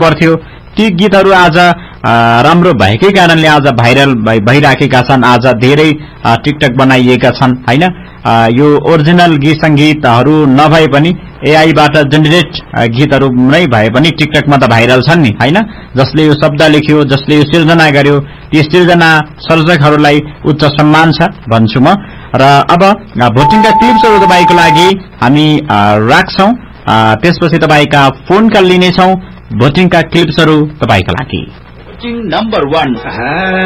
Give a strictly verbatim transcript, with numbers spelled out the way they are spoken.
पर्थ्यो ती गीतहरू आज राम्रो भएकै कारणले आज भाइरल भइराखेका छन् आज धेरै टिकटक बनाइएका छन् हैन यो ओरिजिनल गीत संगीतहरू नभए पनि एआईबाट जेनेरेट गीतहरू नै भए पनि टिकटकमा त भाइरल छन् नि हैन जसले यो शब्द लेख्यो जसले यो सिर्जना गर्यो ती सिर्जना सर्जकहरूलाई उच्च सम्मान छ भन्छु म र अब भोटिङका क्लिप्सहरू तपाईको लागि हामी राख्छौं त्यसपछि तपाईका फोन कल लिनेछौं भोटिङका क्लिप्सहरू तपाईका लागि भोटिङ नम्बर एक